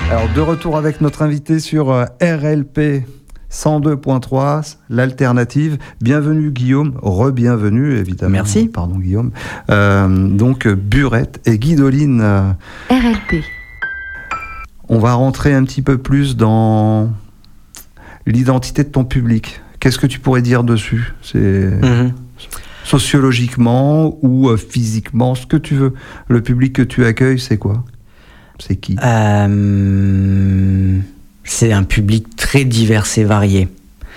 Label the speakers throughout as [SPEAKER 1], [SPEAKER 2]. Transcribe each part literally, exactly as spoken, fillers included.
[SPEAKER 1] Alors, de retour avec notre invité sur R L P cent deux point trois, l'alternative. Bienvenue Guillaume, re-bienvenue évidemment.
[SPEAKER 2] Merci.
[SPEAKER 1] Pardon Guillaume. Euh, donc Burette et Guidoline. Euh,
[SPEAKER 3] R L P.
[SPEAKER 1] On va rentrer un petit peu plus dans l'identité de ton public. Qu'est-ce que tu pourrais dire dessus ? C'est mmh. sociologiquement ou euh, physiquement, ce que tu veux. Le public que tu accueilles, c'est quoi ? C'est qui ?
[SPEAKER 2] euh, C'est un public très divers et varié.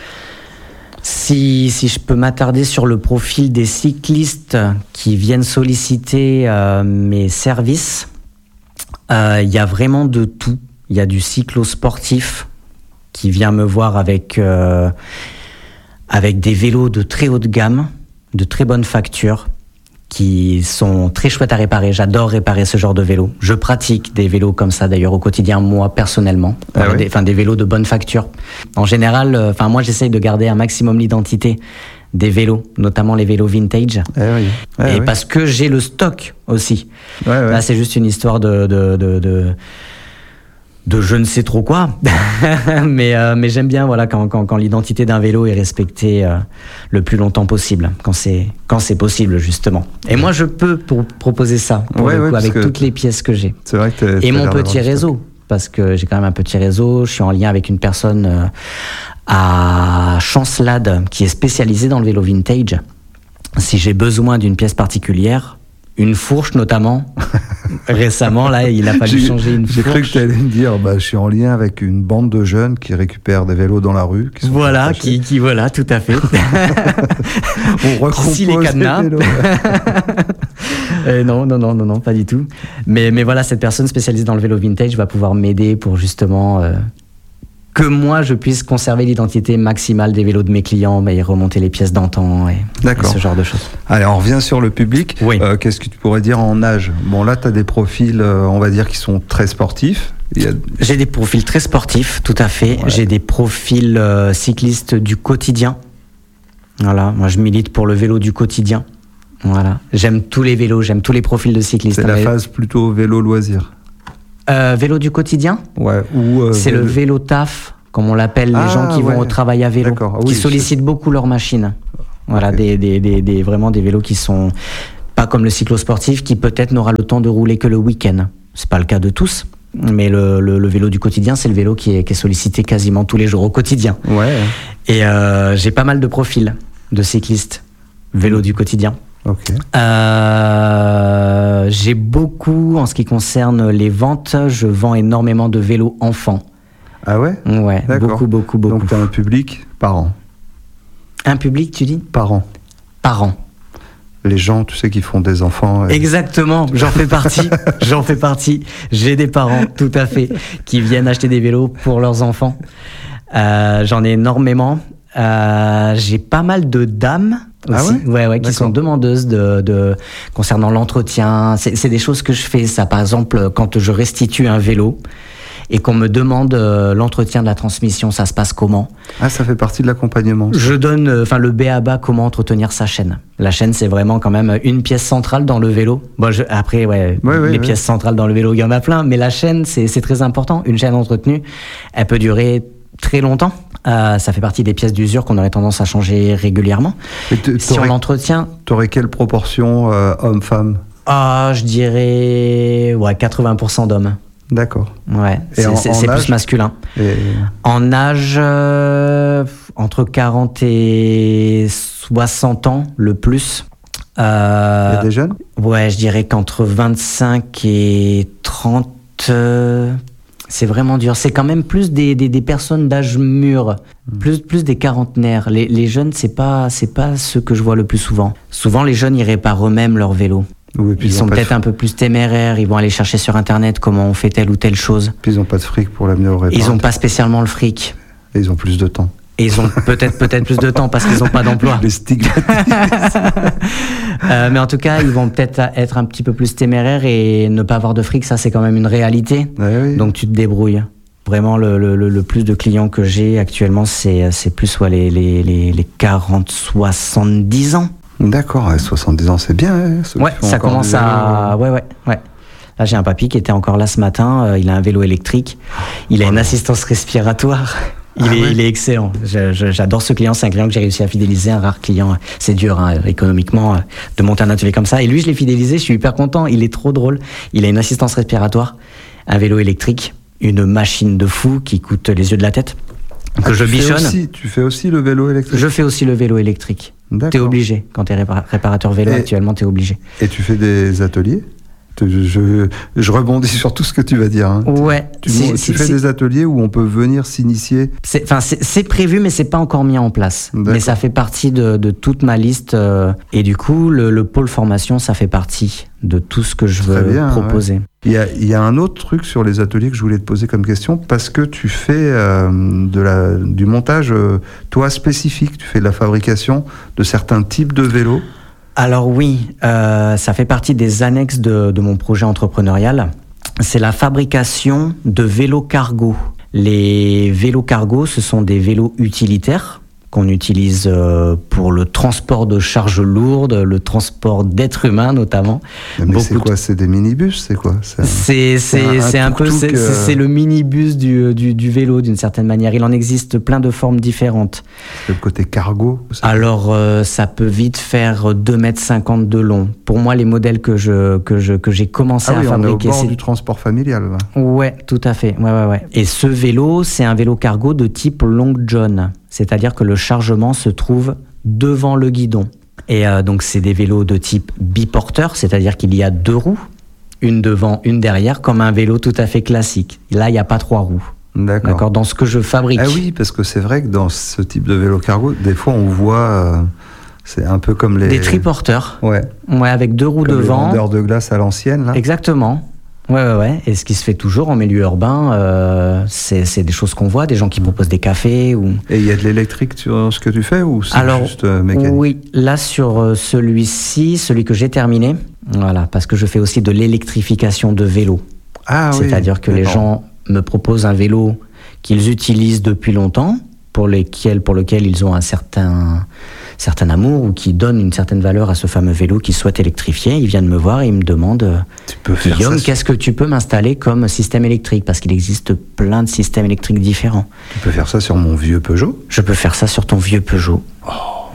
[SPEAKER 2] Si, si je peux m'attarder sur le profil des cyclistes qui viennent solliciter euh, mes services, il euh, y a vraiment de tout. Il y a du cyclo-sportif qui vient me voir avec, euh, avec des vélos de très haute gamme, de très bonne facture, qui sont très chouettes à réparer. J'adore réparer ce genre de vélos. Je pratique des vélos comme ça d'ailleurs au quotidien, moi personnellement.
[SPEAKER 1] Ah oui.
[SPEAKER 2] des, enfin, des vélos de bonne facture. En général, euh, enfin, moi j'essaye de garder un maximum l'identité des vélos, notamment les vélos vintage.
[SPEAKER 1] Eh oui. Eh
[SPEAKER 2] et
[SPEAKER 1] oui.
[SPEAKER 2] parce que j'ai le stock aussi.
[SPEAKER 1] Ouais, ouais.
[SPEAKER 2] Là, c'est juste une histoire de... de, de, de de je ne sais trop quoi, mais, euh, mais j'aime bien voilà, quand, quand, quand l'identité d'un vélo est respectée euh, le plus longtemps possible, quand c'est, quand c'est possible justement. Et moi je peux pour proposer ça, pour
[SPEAKER 1] ouais,
[SPEAKER 2] le coup,
[SPEAKER 1] ouais,
[SPEAKER 2] avec
[SPEAKER 1] que
[SPEAKER 2] toutes les pièces que j'ai.
[SPEAKER 1] C'est vrai que t'es,
[SPEAKER 2] Et
[SPEAKER 1] t'as
[SPEAKER 2] mon
[SPEAKER 1] l'air
[SPEAKER 2] petit
[SPEAKER 1] d'avoir
[SPEAKER 2] réseau, parce que j'ai quand même un petit réseau, je suis en lien avec une personne euh, à Chancelade qui est spécialisée dans le vélo vintage. Si j'ai besoin d'une pièce particulière, une fourche notamment. Récemment, là, il a fallu
[SPEAKER 1] j'ai,
[SPEAKER 2] changer une
[SPEAKER 1] j'ai
[SPEAKER 2] fourche.
[SPEAKER 1] J'ai cru que tu allais me dire, bah, je suis en lien avec une bande de jeunes qui récupèrent des vélos dans la rue. Qui sont
[SPEAKER 2] voilà, qui, qui, voilà, tout à fait.
[SPEAKER 1] On recompose
[SPEAKER 2] les cadenas.
[SPEAKER 1] Les vélos.
[SPEAKER 2] euh, non, non, non, non, non, pas du tout. Mais, mais voilà, cette personne spécialisée dans le vélo vintage va pouvoir m'aider pour justement... Euh, que moi, je puisse conserver l'identité maximale des vélos de mes clients, mais remonter les pièces d'antan et, et ce genre de choses.
[SPEAKER 1] Allez, on revient sur le public.
[SPEAKER 2] Oui.
[SPEAKER 1] Euh, qu'est-ce que tu pourrais dire en âge ? Bon, là, tu as des profils, euh, on va dire, qui sont très sportifs. Il y a...
[SPEAKER 2] J'ai des profils très sportifs, tout à fait. Ouais. J'ai des profils euh, cyclistes du quotidien. Voilà, moi, je milite pour le vélo du quotidien. Voilà. J'aime tous les vélos, j'aime tous les profils de cyclistes.
[SPEAKER 1] C'est la phase plutôt vélo-loisir.
[SPEAKER 2] Euh, vélo du quotidien ?
[SPEAKER 1] Ouais. Ou euh,
[SPEAKER 2] c'est
[SPEAKER 1] vélo...
[SPEAKER 2] le vélo taf, comme on l'appelle, ah, les gens qui ouais. vont au travail à vélo,
[SPEAKER 1] D'accord.
[SPEAKER 2] qui
[SPEAKER 1] oui,
[SPEAKER 2] sollicitent
[SPEAKER 1] c'est...
[SPEAKER 2] beaucoup leur machine. Voilà, okay. des, des, des, des, vraiment des vélos qui sont pas comme le cyclo-sportif, qui peut-être n'aura le temps de rouler que le week-end. C'est pas le cas de tous, mais le, le, le vélo du quotidien, c'est le vélo qui est, qui est sollicité quasiment tous les jours au quotidien.
[SPEAKER 1] Ouais.
[SPEAKER 2] Et euh, j'ai pas mal de profils de cyclistes vélo mmh. du quotidien.
[SPEAKER 1] Okay.
[SPEAKER 2] Euh, j'ai beaucoup, en ce qui concerne les ventes, je vends énormément de vélos enfants.
[SPEAKER 1] Ah ouais ?
[SPEAKER 2] Ouais, D'accord. beaucoup, beaucoup, beaucoup.
[SPEAKER 1] Donc tu as un public par an.
[SPEAKER 2] Un public, tu dis ?
[SPEAKER 1] Par an.
[SPEAKER 2] Par an.
[SPEAKER 1] Les gens, tu sais, qui font des enfants. Et...
[SPEAKER 2] Exactement, j'en fais partie, j'en fais partie. J'ai des parents, tout à fait, qui viennent acheter des vélos pour leurs enfants. Euh, j'en ai énormément. Euh, j'ai pas mal de dames aussi,
[SPEAKER 1] ah ouais,
[SPEAKER 2] ouais, ouais, qui sont demandeuses de, de concernant l'entretien. C'est, c'est des choses que je fais, ça. Par exemple, quand je restitue un vélo et qu'on me demande euh, l'entretien de la transmission, ça se passe comment ?
[SPEAKER 1] Ah, ça fait partie de l'accompagnement. Ça.
[SPEAKER 2] Je donne, enfin, euh, le B A B A, comment entretenir sa chaîne. La chaîne, c'est vraiment quand même une pièce centrale dans le vélo. Bon, je, après, ouais,
[SPEAKER 1] ouais, ouais les ouais.
[SPEAKER 2] pièces centrales dans le vélo, il y en a plein, mais la chaîne, c'est, c'est très important. Une chaîne entretenue, elle peut durer très longtemps. Euh, ça fait partie des pièces d'usure qu'on aurait tendance à changer régulièrement. Si on l'entretient...
[SPEAKER 1] Tu aurais quelle proportion euh, homme-femme ?
[SPEAKER 2] Ah, je dirais ouais, quatre-vingts pour cent d'hommes.
[SPEAKER 1] D'accord.
[SPEAKER 2] Ouais, c'est,
[SPEAKER 1] en,
[SPEAKER 2] c'est,
[SPEAKER 1] en
[SPEAKER 2] c'est
[SPEAKER 1] âge,
[SPEAKER 2] plus masculin.
[SPEAKER 1] Et...
[SPEAKER 2] En âge, euh, entre quarante et soixante ans, le plus.
[SPEAKER 1] Euh, Il y a des jeunes ?
[SPEAKER 2] Ouais, je dirais qu'entre vingt-cinq et trente... Euh, c'est vraiment dur. C'est quand même plus des, des, des personnes d'âge mûr, mmh. plus, plus des quarantenaires. Les, les jeunes, c'est pas, c'est pas ceux que je vois le plus souvent. Souvent, les jeunes, ils réparent eux-mêmes leur vélo.
[SPEAKER 1] Oui,
[SPEAKER 2] ils, ils sont peut-être de... un peu plus téméraires, ils vont aller chercher sur Internet comment on fait telle ou telle chose.
[SPEAKER 1] Puis ils n'ont pas de fric pour l'amener au réparateur.
[SPEAKER 2] Ils n'ont pas spécialement le fric.
[SPEAKER 1] Et ils ont plus de temps.
[SPEAKER 2] Et ils ont peut-être peut-être plus de temps parce qu'ils n'ont pas d'emploi.
[SPEAKER 1] Les stigmates.
[SPEAKER 2] euh, mais en tout cas, ils vont peut-être être un petit peu plus téméraires et ne pas avoir de fric, ça c'est quand même une réalité.
[SPEAKER 1] Ouais, oui.
[SPEAKER 2] Donc tu te débrouilles. Vraiment, le, le, le plus de clients que j'ai actuellement, c'est, c'est plus ouais, les, les, les, les quarante soixante-dix ans.
[SPEAKER 1] D'accord, ouais, soixante-dix ans, c'est bien. Hein,
[SPEAKER 2] ouais, ça commence à... Ouais, ouais, ouais. Là, j'ai un papy qui était encore là ce matin. Euh, il a un vélo électrique. Il a une assistance respiratoire. Il, ah est, ouais. il est excellent. Je, je, j'adore ce client. C'est un client que j'ai réussi à fidéliser, un rare client. C'est dur, hein, économiquement, de monter un atelier comme ça. Et lui, je l'ai fidélisé. Je suis hyper content. Il est trop drôle. Il a une assistance respiratoire, un vélo électrique, une machine de fou qui coûte les yeux de la tête. Que
[SPEAKER 1] ah,
[SPEAKER 2] je
[SPEAKER 1] tu
[SPEAKER 2] bichonne.
[SPEAKER 1] Fais aussi, tu fais aussi le vélo électrique?
[SPEAKER 2] Je fais aussi le vélo électrique. D'accord. T'es obligé. Quand t'es répar- réparateur vélo, et, actuellement, t'es obligé.
[SPEAKER 1] Et tu fais des ateliers? Je, je, je rebondis sur tout ce que tu vas dire. Hein.
[SPEAKER 2] Ouais.
[SPEAKER 1] Tu, tu c'est, fais c'est, des ateliers où on peut venir s'initier.
[SPEAKER 2] C'est, enfin, c'est, c'est prévu, mais c'est pas encore mis en place. D'accord. Mais ça fait partie de, de toute ma liste. Euh, et du coup, le, le pôle formation, ça fait partie de tout ce que je veux bien, proposer. Ouais.
[SPEAKER 1] Il y a, il y a un autre truc sur les ateliers que je voulais te poser comme question, parce que tu fais euh, de la, du montage, euh, toi, spécifique. Tu fais de la fabrication de certains types de vélos.
[SPEAKER 2] Alors oui, euh, ça fait partie des annexes de, de mon projet entrepreneurial. C'est la fabrication de vélos cargo. Les vélos cargo, ce sont des vélos utilitaires qu'on utilise euh, pour le transport de charges lourdes, le transport d'êtres humains notamment.
[SPEAKER 1] Mais Beaucoup c'est quoi? C'est des minibus? C'est quoi?
[SPEAKER 2] C'est un, c'est, c'est, c'est un, c'est un peu c'est, euh... c'est le minibus du, du, du vélo d'une certaine manière. Il en existe plein de formes différentes.
[SPEAKER 1] C'est le côté cargo?
[SPEAKER 2] Alors euh, ça peut vite faire deux mètres cinquante de long. Pour moi, les modèles que, je, que, je, que j'ai commencé
[SPEAKER 1] ah
[SPEAKER 2] à
[SPEAKER 1] oui,
[SPEAKER 2] fabriquer...
[SPEAKER 1] On est au bord
[SPEAKER 2] c'est
[SPEAKER 1] du transport familial. Là.
[SPEAKER 2] Ouais, tout à fait. Ouais, ouais, ouais. Et ce vélo, c'est un vélo cargo de type Long John. C'est-à-dire que le chargement se trouve devant le guidon. Et euh, donc, c'est des vélos de type biporteur, c'est-à-dire qu'il y a deux roues, une devant, une derrière, comme un vélo tout à fait classique. Là, il n'y a pas trois roues.
[SPEAKER 1] D'accord.
[SPEAKER 2] D'accord. Dans ce que je fabrique.
[SPEAKER 1] Ah oui, parce que c'est vrai que dans ce type de vélo cargo, des fois, on voit... Euh, c'est un peu comme les...
[SPEAKER 2] Des triporteurs.
[SPEAKER 1] Ouais.
[SPEAKER 2] Ouais, avec deux roues
[SPEAKER 1] comme
[SPEAKER 2] devant.
[SPEAKER 1] Les vendeurs de glace à l'ancienne, là.
[SPEAKER 2] Exactement. Ouais, ouais, ouais. Et ce qui se fait toujours en milieu urbain, euh, c'est, c'est des choses qu'on voit, des gens qui proposent des cafés ou.
[SPEAKER 1] Et il y a de l'électrique sur ce que tu fais ou c'est
[SPEAKER 2] Alors,
[SPEAKER 1] juste euh, mécanique?
[SPEAKER 2] Oui, là sur celui-ci, celui que j'ai terminé, voilà, parce que je fais aussi de l'électrification de vélos.
[SPEAKER 1] Ah
[SPEAKER 2] C'est-à-dire
[SPEAKER 1] oui. C'est-à-dire
[SPEAKER 2] que les gens me proposent un vélo qu'ils utilisent depuis longtemps, pour lesquels, pour lequel ils ont un certain, certain amour ou qui donnent une certaine valeur à ce fameux vélo qu'ils souhaitent électrifier. Ils viennent me voir et ils me demandent « Guillaume, qu'est-ce que tu peux m'installer comme système électrique ?» Parce qu'il existe plein de systèmes électriques différents.
[SPEAKER 1] Tu peux faire ça sur mon vieux Peugeot?
[SPEAKER 2] Je peux faire ça sur ton vieux Peugeot.
[SPEAKER 1] Oh.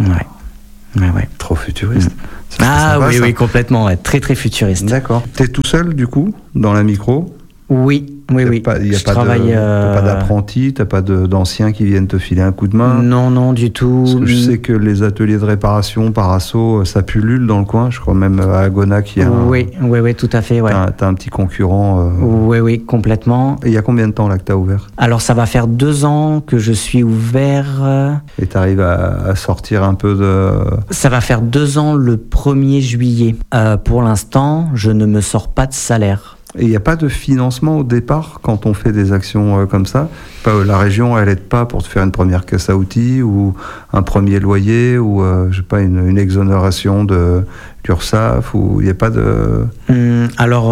[SPEAKER 2] Ouais. Ouais, ouais.
[SPEAKER 1] Trop futuriste.
[SPEAKER 2] Mmh. Ah sympa, oui, ça. oui, complètement. Ouais. Très, très futuriste.
[SPEAKER 1] D'accord. T'es tout seul, du coup, dans la micro?
[SPEAKER 2] Oui, oui,
[SPEAKER 1] y a
[SPEAKER 2] oui.
[SPEAKER 1] Pas, y a
[SPEAKER 2] je
[SPEAKER 1] pas
[SPEAKER 2] travaille.
[SPEAKER 1] De,
[SPEAKER 2] euh...
[SPEAKER 1] T'as pas d'apprenti, t'as pas de, d'anciens qui viennent te filer un coup de main?
[SPEAKER 2] Non, non, du tout.
[SPEAKER 1] Parce que je sais que les ateliers de réparation par assaut, ça pullule dans le coin. Je crois même à Agonac, il y a un...
[SPEAKER 2] Oui, oui, oui, tout à fait. Ouais.
[SPEAKER 1] T'as, t'as un petit concurrent. Euh...
[SPEAKER 2] Oui, oui, complètement.
[SPEAKER 1] Et il y a combien de temps là que t'as ouvert?
[SPEAKER 2] Alors, ça va faire deux ans que je suis ouvert.
[SPEAKER 1] Et t'arrives à, à sortir un peu de...
[SPEAKER 2] Ça va faire deux ans le premier juillet. Euh, pour l'instant, je ne me sors pas de salaire.
[SPEAKER 1] Et il n'y a pas de financement au départ quand on fait des actions euh, comme ça? Pas, La région, elle n'aide pas pour te faire une première caisse à outils ou un premier loyer ou euh, je sais pas, une, une exonération de l'URSSAF ou il n'y a pas de...
[SPEAKER 2] Hum, alors,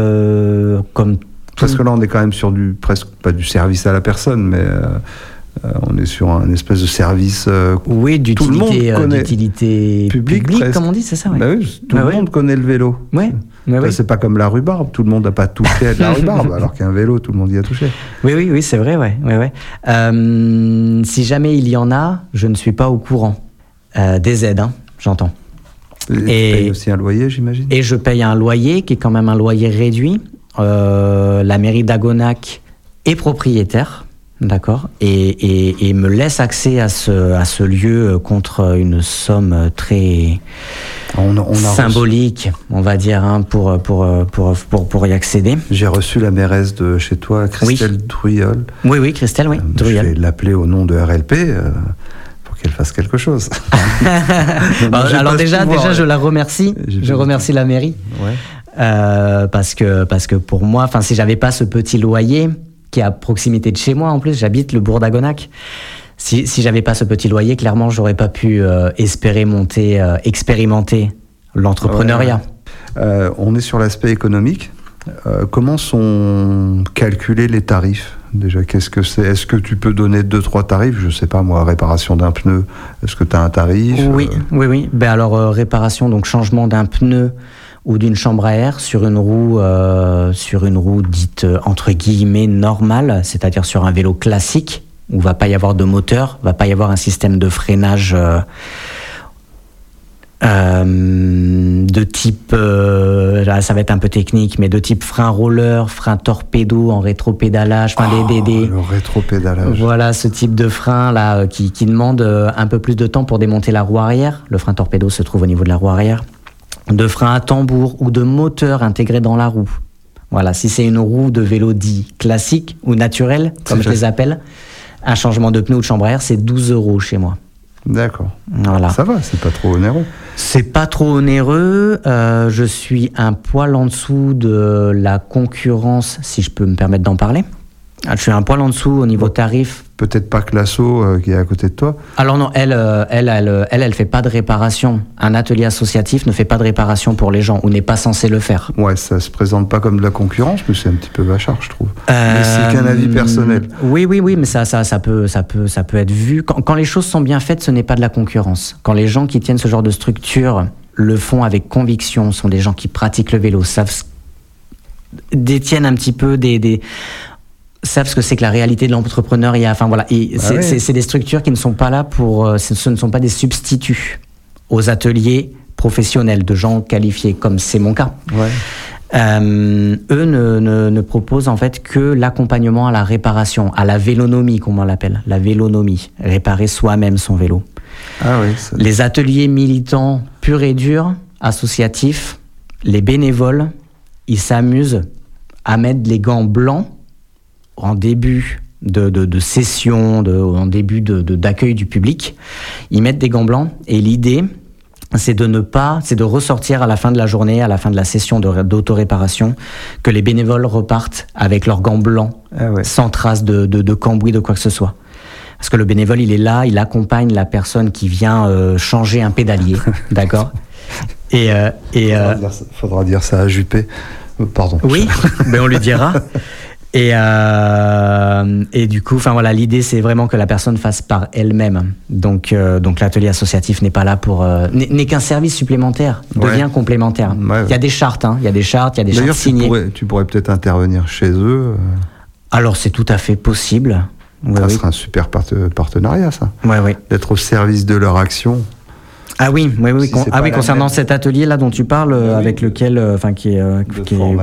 [SPEAKER 2] euh, comme...
[SPEAKER 1] Parce que là, on est quand même sur du, presque pas du service à la personne, mais... Euh, Euh, on est sur un espèce de service. Euh,
[SPEAKER 2] oui, d'utilité, euh, d'utilité
[SPEAKER 1] public,
[SPEAKER 2] publique, comme on dit, c'est ça. Ouais.
[SPEAKER 1] Bah oui, tout bah le oui. monde connaît le vélo.
[SPEAKER 2] Ouais. Bah oui.
[SPEAKER 1] C'est pas comme la rhubarbe, tout le monde n'a pas touché à de la rhubarbe, alors qu'un vélo, tout le monde y a touché.
[SPEAKER 2] Oui, oui, oui, c'est vrai, ouais, ouais, ouais. Euh, si jamais il y en a, je ne suis pas au courant. Euh, des aides, hein, j'entends.
[SPEAKER 1] Et, et tu payes aussi un loyer, j'imagine.
[SPEAKER 2] Et je paye un loyer qui est quand même un loyer réduit. Euh, la mairie d'Agonac est propriétaire. D'accord, et, et, et me laisse accès à ce, à ce lieu contre une somme très
[SPEAKER 1] on, on a
[SPEAKER 2] symbolique, reçu. on va dire, hein, pour, pour, pour, pour, pour y accéder.
[SPEAKER 1] J'ai reçu la mairesse de chez toi, Christelle oui. Druyol.
[SPEAKER 2] Oui, oui, Christelle, oui.
[SPEAKER 1] Euh,
[SPEAKER 2] Druyol.
[SPEAKER 1] Je vais l'appeler au nom de R L P euh, pour qu'elle fasse quelque chose.
[SPEAKER 2] bon, alors déjà, pouvoir, déjà, je la remercie. Je remercie la mairie.
[SPEAKER 1] Ouais.
[SPEAKER 2] Euh, parce que, parce que pour moi, enfin, si j'avais pas ce petit loyer, qui est à proximité de chez moi en plus, j'habite le bourg d'Agonac. Si, si j'avais pas ce petit loyer, clairement, j'aurais pas pu euh, espérer monter, euh, expérimenter l'entrepreneuriat.
[SPEAKER 1] Ouais, ouais. Euh, on est sur l'aspect économique. Euh, comment sont calculés les tarifs? Déjà, qu'est-ce que c'est? Est-ce que tu peux donner deux, trois tarifs? Je sais pas, moi, réparation d'un pneu, est-ce que tu as un tarif?
[SPEAKER 2] Oui, euh... oui, oui. Ben alors, euh, réparation, donc changement d'un pneu ou d'une chambre à air sur une roue, euh, sur une roue dite euh, entre guillemets normale, c'est-à-dire sur un vélo classique où va pas y avoir de moteur, va pas y avoir un système de freinage euh, euh, de type, euh, là ça va être un peu technique, mais de type frein roller, frein torpedo en rétropédalage, enfin
[SPEAKER 1] oh,
[SPEAKER 2] des, des, des
[SPEAKER 1] le rétropédalage.
[SPEAKER 2] Voilà ce type de frein là euh, qui, qui demande euh, un peu plus de temps pour démonter la roue arrière. Le frein torpedo se trouve au niveau de la roue arrière. De frein à tambour ou de moteur intégré dans la roue. Voilà, si c'est une roue de vélo dit classique ou naturelle, comme je les appelle, un changement de pneu ou de chambre à air, c'est douze euros chez moi.
[SPEAKER 1] D'accord.
[SPEAKER 2] Voilà.
[SPEAKER 1] Ça va, c'est pas trop onéreux.
[SPEAKER 2] C'est pas trop onéreux. Euh, je suis un poil en dessous de la concurrence, si je peux me permettre d'en parler. Je suis un poil en dessous au niveau tarif.
[SPEAKER 1] Peut-être pas que l'Asso euh, qui est à côté de toi.
[SPEAKER 2] Alors non, elle, euh, elle, elle, elle, elle fait pas de réparation. Un atelier associatif ne fait pas de réparation pour les gens ou n'est pas censé le faire.
[SPEAKER 1] Ouais, ça se présente pas comme de la concurrence, mais c'est un petit peu vachard, je trouve. Euh, mais c'est qu'un avis personnel.
[SPEAKER 2] Oui, oui, oui, mais ça, ça, ça peut, ça peut, ça peut être vu. Quand, quand les choses sont bien faites, ce n'est pas de la concurrence. Quand les gens qui tiennent ce genre de structure le font avec conviction, sont des gens qui pratiquent le vélo, savent, détiennent un petit peu des, des savent ce que c'est que la réalité de l'entrepreneur. Il y a, enfin voilà, et
[SPEAKER 1] bah
[SPEAKER 2] c'est,
[SPEAKER 1] ouais. c'est,
[SPEAKER 2] c'est des structures qui ne sont pas là pour, ce ne sont pas des substituts aux ateliers professionnels de gens qualifiés, comme c'est mon cas.
[SPEAKER 1] Ouais.
[SPEAKER 2] Euh, eux ne, ne, ne proposent en fait que l'accompagnement à la réparation, à la vélonomie, comme on l'appelle, la vélonomie, réparer soi-même son vélo.
[SPEAKER 1] Ah oui. Ça...
[SPEAKER 2] Les ateliers militants purs et durs, associatifs, les bénévoles, ils s'amusent à mettre les gants blancs en début de, de, de session, de, en début de, de, d'accueil du public. Ils mettent des gants blancs et l'idée, c'est de ne pas, c'est de ressortir à la fin de la journée, à la fin de la session de, d'autoréparation, que les bénévoles repartent avec leurs gants blancs,
[SPEAKER 1] ah ouais.
[SPEAKER 2] sans trace de, de, de cambouis, de quoi que ce soit. Parce que le bénévole, il est là, il accompagne la personne qui vient euh, changer un pédalier, d'accord ? Et, euh, et
[SPEAKER 1] faudra,
[SPEAKER 2] euh,
[SPEAKER 1] dire ça, faudra dire ça à Juppé. Pardon.
[SPEAKER 2] Oui, mais on lui dira. Et, euh, et du coup, enfin voilà, l'idée c'est vraiment que la personne fasse par elle-même. Donc, euh, donc l'atelier associatif n'est pas là pour, euh, n'est, n'est qu'un service supplémentaire, ouais. devient complémentaire. Ouais, ouais. Il y a des chartes, hein, il y a des chartes, il y a des
[SPEAKER 1] D'ailleurs,
[SPEAKER 2] chartes signées.
[SPEAKER 1] Tu pourrais, tu pourrais peut-être intervenir chez eux.
[SPEAKER 2] Alors c'est tout à fait possible.
[SPEAKER 1] Ça
[SPEAKER 2] ouais,
[SPEAKER 1] serait oui. un super part- partenariat, ça.
[SPEAKER 2] Ouais, ouais.
[SPEAKER 1] D'être au service de leur action.
[SPEAKER 2] Ah oui, oui, oui.
[SPEAKER 1] Si
[SPEAKER 2] Con- ah oui, concernant même. Cet atelier là dont tu parles, oui, avec lequel, enfin euh, qui est, euh, qui est